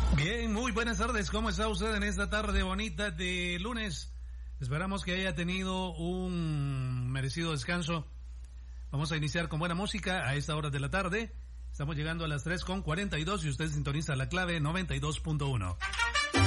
Bien, muy buenas tardes. ¿Cómo está usted en esta tarde bonita de lunes? Esperamos que haya tenido un merecido descanso. Vamos a iniciar con buena música a esta hora de la tarde. Estamos llegando a las 3:42 y usted sintoniza la clave 92.1.